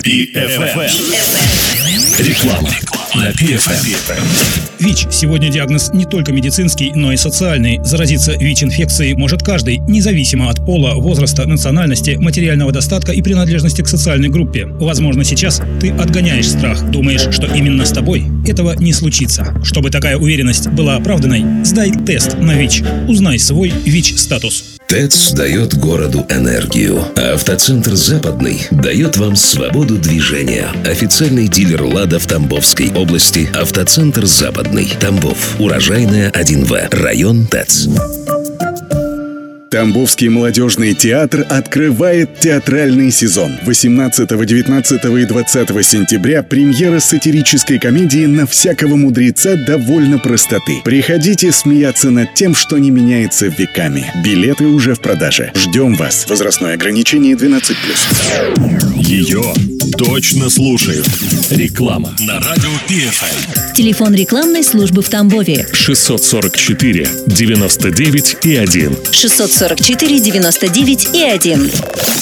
Реклама на PFM. ВИЧ. Сегодня диагноз не только медицинский, но и социальный. Заразиться ВИЧ-инфекцией может каждый, независимо от пола, возраста, национальности, материального достатка и принадлежности к социальной группе. Возможно, сейчас ты отгоняешь страх, думаешь, что именно с тобой этого не случится. Чтобы такая уверенность была оправданной, сдай тест на ВИЧ. Узнай свой ВИЧ-статус. ТЭЦ дает городу энергию, а автоцентр «Западный» дает вам свободу движения. Официальный дилер «Лада» в Тамбовской области. Автоцентр «Западный». Тамбов. Урожайная 1В. Район ТЭЦ. Тамбовский молодежный театр открывает театральный сезон. 18, 19 и 20 сентября премьера сатирической комедии «На всякого мудреца довольно простоты». Приходите смеяться над тем, что не меняется веками. Билеты уже в продаже. Ждем вас. Возрастное ограничение 12+. Ее точно слушают. Реклама на радио PFM. Телефон рекламной службы в Тамбове 644 99 и 1. 644 99 и 1.